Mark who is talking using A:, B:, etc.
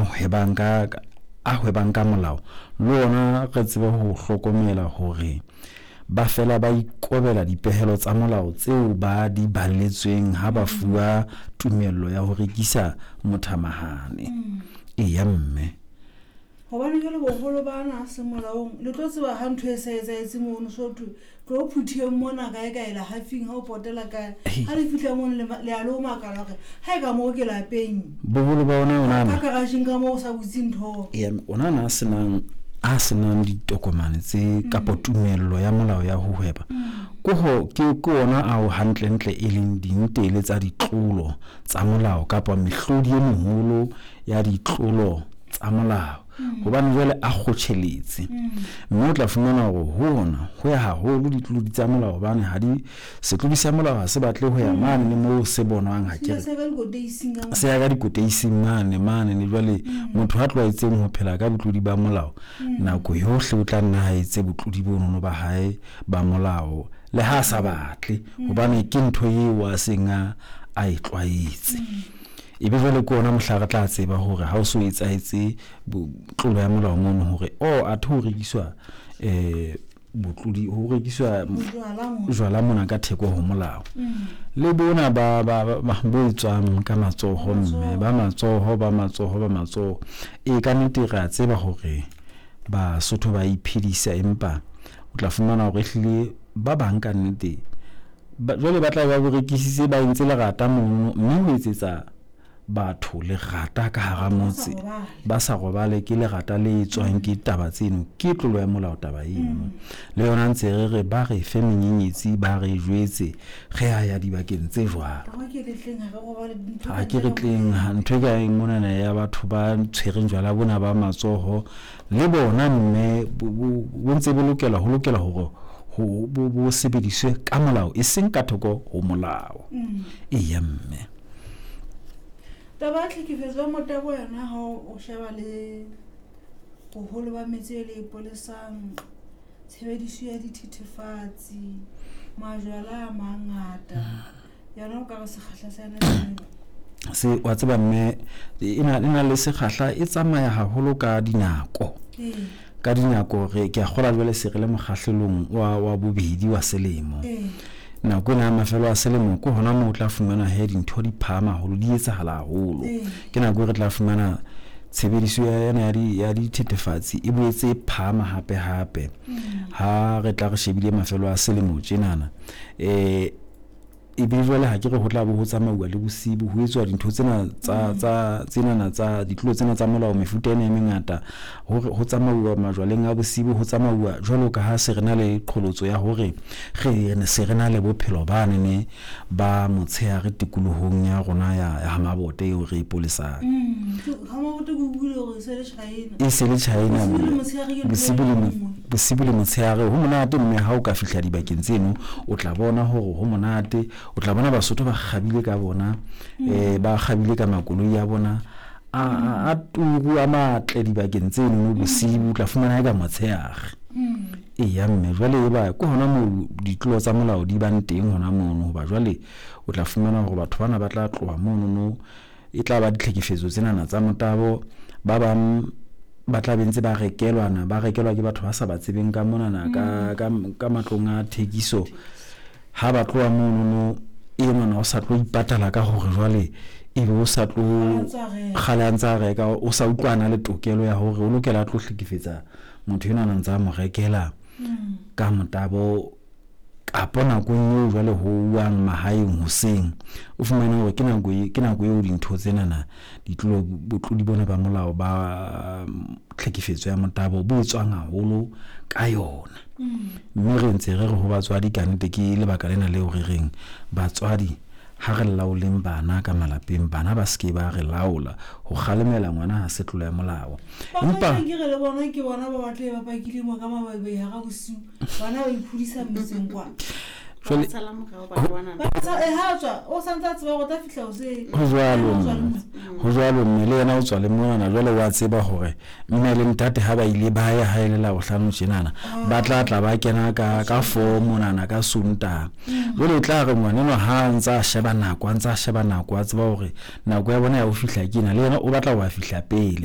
A: hwebang ka molao le ona re tsebe ho hlokomela hore ba fela ba ikobela dipehelo tsa molao tseo ba di balletsweng ha ba fuwa tumello ya ho rekisa mothamahane ya mme
B: hobane jwale boholo bana se molaong le tlo tseba ha ntho e sa etsahetse mono so tlo phuthieng mona kae la hafing ha o potela kae ha le fihla mono le a lo makala hore ha e ka mo ke lapeng
A: boholo ba ona
B: ka garageng ka mo sa butse ntho
A: ona a senang ditokomane tse kapo tumello ya molao ya ho hweba ke ona ao hantle e leng dintele tsa ditlolo tsa molao kapo mehlodi e moholo ya ditlolo tsa molao hobane jwale a kgotheletse mme o tla fumana hore hona ho ya haholo ditlodi tsa molao hobane ha di setlodi sa molao ha se batle ho ya mane le moo se bonwang ha ke se ya ka dikoteising mane le jwale motho ha tlwaetseng ho phela ka botlodi ba molao nako yohle o tla nna ha etse botlodi bono ba hae ba molao le ha sa batle hobane ke ntho eo a senga a itlwaetse ebe jwale ke ona mohla re tla tseba hore ha o so etsahetse tlolo ya molao mono hore a thu rekiswa botlodi ho rekiswa jwala mona ka theko ho molao le bona ba etswang ka matsoho mme ba matsoho e ka nnete ra tseba hore ba Sotho ba iphedisa empa o tla fumana hore hlile ba bang ka nnete jwale ba tla ba rekisitse ba entse lerata mono mme ho etsetsa batho le rata ka hara motse ba sa robale ke le rata le etswang ke taba tseno ke tlolo ya molao taba eno le yona ntse re ba re fe menyenyetsi ba re jwetse ge ya dibakeng tse jwalo ha ke re tleng ntwe ka mona ya batho ba tshwereng jwala bona ba matsoho le bona mme bo ntse bo lokela hore bo sebediswe ka molao e seng ka thoko ho molao ya mme
B: taba tlhekefetso ya motabo yona ha o sheba le boholo ba metse le polesang tshebediso ya dithethefatsi majwala a mangata yona o ka re sekgahla sa yona
A: se wa tseba mme ina le sekgahla e tsamaya haholo ka dinako re ke a kgola jwale se re le mokgahlelong wa bobedi wa selemo nako ena mafelo a selemo ko hona mo tla fumana he dintho di phama holo di etsahala haholo ke nako re tla fumana tshebediso ya dithethefatsi e boetse phama hape ha re tla re shebile mafelo a selemo tjenana e be jwale ha ke re ho tla bo ho tsamauwa le bosibu ho etswa dintho tsena tsa ditlolo tsena tsa molao mefuta ena e mengata ho tsamauwa majwaleng a bosibu ho tsamauwa jwalo ka ha se rena le qholotso ya hore se rena le bophelo ba ne ba motshehare tikolohong ya rona ya mabote eo re ipolisang
B: ha mabote go bule hore se
A: le China bosibu le motshehare ho monate mme ha o ka fihla dibakeng tseno o tla bona hore ho monate o tla bona Basotho ba kgabile ka bona ba kgabile ka makoloi ya bona a turu a matle dibakeng tseno no bosibu tla fumana ka motshehare ya mme jwale ba ko hona mo ditlolo tsa molao di bang teng hona mono ba jwale o tla fumana hore batho bana ba tla tloha mono no e tla ba ditlhekefetso tsena tsa motabo ba bang ba tla bentse ba rekelwa ke batho ba sa ba tsebeng ka mona ka matlong a thekiso ha ba tloa mono e mona o sa tlo ipatala ka hore jwale e be o sa tlo khalantsa reka o sa utlwana le tokelo ya hore o lokela tlo hlekefetsa motho yona ntsa mo rekela ka motabo kapona go nyo jwale ho uang mahaeng hoseng o fumana hore ke nako eo dintho tsenana ditlolo botlodi bona ba molao ba tlhekefetso ya motabo bo tswang haholo ka yona mme re ntse re ho batswadi ka nnete ke lebaka lena leo re reng batswadi ha re laoleng bana ka malapeng bana ba ske ba re laola ho kgalemela ngwana ha se tlolo ya molao
B: empa ke re le bona ke bona ba batle ba pakile mo ka mababe ha ga bosiu bana ba iphudisa metseng kwa
A: ho jwalo mme le yena o tswa le mona jwale wa tseba hore mme le ntate ha ba ile ba ya ha ile la bohlano tjenana ba tla ba kena ka form nana ka sunta jwale tla re ngwana ha ntsa sheba nako a tseba hore nako ya bona ya ho fihla kena le yena o batla wa fihla pele